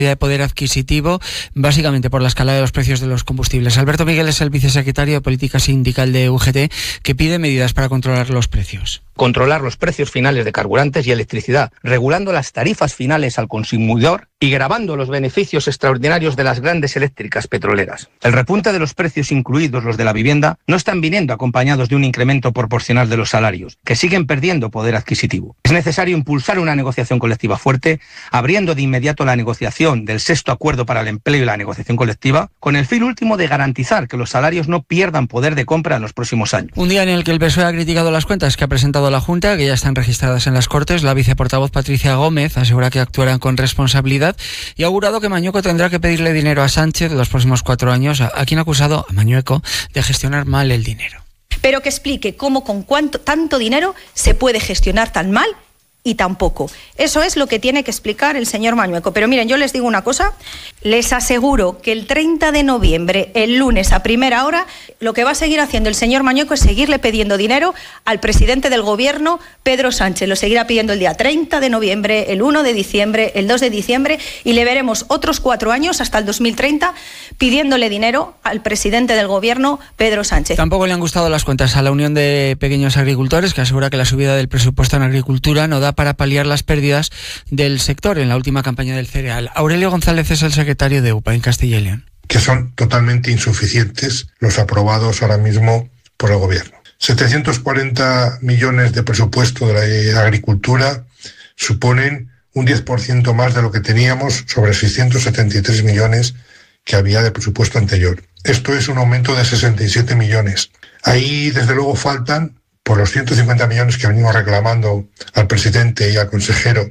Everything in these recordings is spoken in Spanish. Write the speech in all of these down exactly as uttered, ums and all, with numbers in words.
de poder adquisitivo, básicamente por la escalada de los precios de los combustibles. Alberto Miguel es el vicesecretario de Política Sindical de U G T, que pide medidas para controlar los precios. Controlar los precios finales de carburantes y electricidad, regulando las tarifas finales al consumidor y gravando los beneficios extraordinarios de las grandes eléctricas petroleras. El repunte de los precios, incluidos los de la vivienda, no están viniendo acompañados de un incremento proporcional de los salarios, que siguen perdiendo poder adquisitivo. Es necesario impulsar una negociación colectiva fuerte, abriendo de inmediato la negociación del sexto acuerdo para el empleo y la negociación colectiva, con el fin último de garantizar que los salarios no pierdan poder de compra en los próximos años. Un día en el que el P S O E ha criticado las cuentas que ha presentado la Junta, que ya están registradas en las Cortes. La viceportavoz Patricia Gómez asegura que actuarán con responsabilidad y ha augurado que Mañueco tendrá que pedirle dinero a Sánchez los próximos cuatro años, a quien ha acusado, a Mañueco, de gestionar mal el dinero. Pero que explique cómo con cuánto, tanto dinero se puede gestionar tan mal y tampoco. Eso es lo que tiene que explicar el señor Mañueco. Pero miren, yo les digo una cosa, les aseguro que el treinta de noviembre, el lunes a primera hora, lo que va a seguir haciendo el señor Mañueco es seguirle pidiendo dinero al presidente del gobierno, Pedro Sánchez. Lo seguirá pidiendo el día treinta de noviembre, el uno de diciembre, el dos de diciembre, y le veremos otros cuatro años, hasta el dos mil treinta, pidiéndole dinero al presidente del gobierno, Pedro Sánchez. Tampoco le han gustado las cuentas a la Unión de Pequeños Agricultores, que asegura que la subida del presupuesto en agricultura no da para paliar las pérdidas del sector en la última campaña del cereal. Aurelio González es el secretario de U P A en Castilla y León. Que son totalmente insuficientes los aprobados ahora mismo por el gobierno. setecientos cuarenta millones de presupuesto de la agricultura suponen un diez por ciento más de lo que teníamos sobre seiscientos setenta y tres millones que había de presupuesto anterior. Esto es un aumento de sesenta y siete millones. Ahí, desde luego, faltan, por los ciento cincuenta millones que venimos reclamando al presidente y al consejero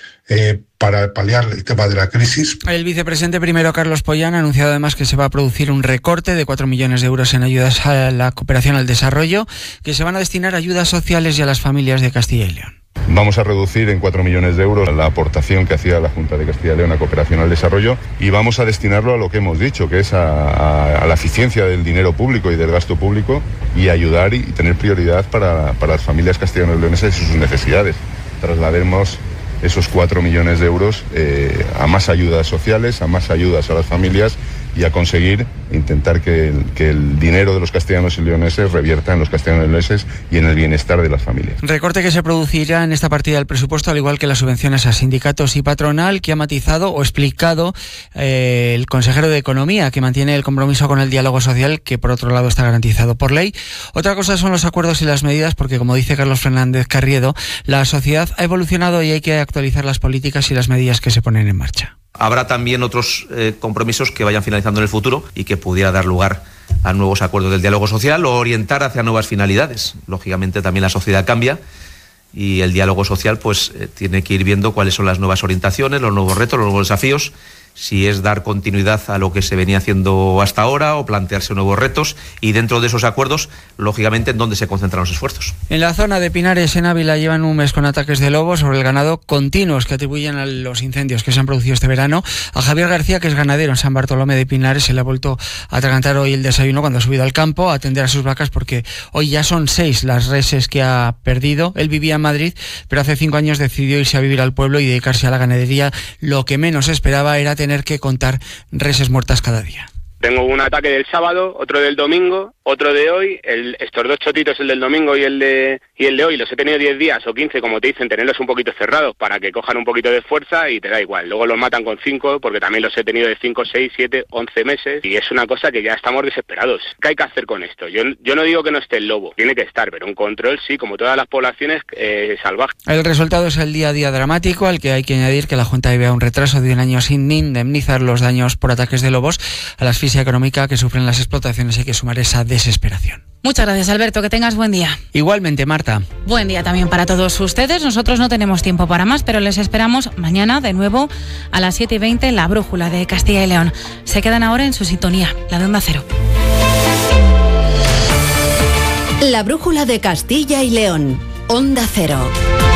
eh, para paliar el tema de la crisis. El vicepresidente primero, Carlos Pollán, ha anunciado además que se va a producir un recorte de cuatro millones de euros en ayudas a la cooperación al desarrollo, que se van a destinar a ayudas sociales y a las familias de Castilla y León. Vamos a reducir en cuatro millones de euros la aportación que hacía la Junta de Castilla y León a cooperación al desarrollo y vamos a destinarlo a lo que hemos dicho, que es a, a, a la eficiencia del dinero público y del gasto público y ayudar y tener prioridad para, para las familias castellano-leonesas y sus necesidades. Traslademos esos cuatro millones de euros eh, a más ayudas sociales, a más ayudas a las familias y a conseguir intentar que el, que el dinero de los castellanos y leoneses revierta en los castellanos y leoneses y en el bienestar de las familias. Recorte que se producirá en esta partida del presupuesto, al igual que las subvenciones a sindicatos y patronal, que ha matizado o explicado eh, el consejero de Economía, que mantiene el compromiso con el diálogo social, que por otro lado está garantizado por ley. Otra cosa son los acuerdos y las medidas, porque como dice Carlos Fernández Carriedo, la sociedad ha evolucionado y hay que actualizar las políticas y las medidas que se ponen en marcha. Habrá también otros eh, compromisos que vayan finalizando en el futuro y que pudiera dar lugar a nuevos acuerdos del diálogo social o orientar hacia nuevas finalidades. Lógicamente también la sociedad cambia y el diálogo social pues eh, tiene que ir viendo cuáles son las nuevas orientaciones, los nuevos retos, los nuevos desafíos, si es dar continuidad a lo que se venía haciendo hasta ahora o plantearse nuevos retos y dentro de esos acuerdos, lógicamente, en dónde se concentran los esfuerzos. En la zona de Pinares, en Ávila, llevan un mes con ataques de lobos sobre el ganado continuos que atribuyen a los incendios que se han producido este verano. A Javier García, que es ganadero en San Bartolomé de Pinares, se le ha vuelto a atragantar hoy el desayuno cuando ha subido al campo a atender a sus vacas, porque hoy ya son seis las reses que ha perdido. Él vivía en Madrid, pero hace cinco años decidió irse a vivir al pueblo y dedicarse a la ganadería. Lo que menos esperaba era tener que contar reses muertas cada día. Tengo un ataque del sábado, otro del domingo, otro de hoy, el, estos dos chotitos, el del domingo y el de y el de hoy, los he tenido diez días o quince, como te dicen, tenerlos un poquito cerrados para que cojan un poquito de fuerza y te da igual. Luego los matan con cinco, porque también los he tenido de cinco, seis, siete, once meses y es una cosa que ya estamos desesperados. ¿Qué hay que hacer con esto? Yo, yo no digo que no esté el lobo, tiene que estar, pero un control sí, como todas las poblaciones eh, salvajes. El resultado es el día a día dramático, al que hay que añadir que la Junta vive un retraso de un año sin indemnizar los daños por ataques de lobos. A la asfixia económica que sufren las explotaciones hay que sumar esa desesperación. Muchas gracias, Alberto, que tengas buen día. Igualmente, Marta. Buen día también para todos ustedes. Nosotros no tenemos tiempo para más, pero les esperamos mañana de nuevo a las siete y veinte en La Brújula de Castilla y León. Se quedan ahora en su sintonía, la de Onda Cero. La Brújula de Castilla y León, Onda Cero.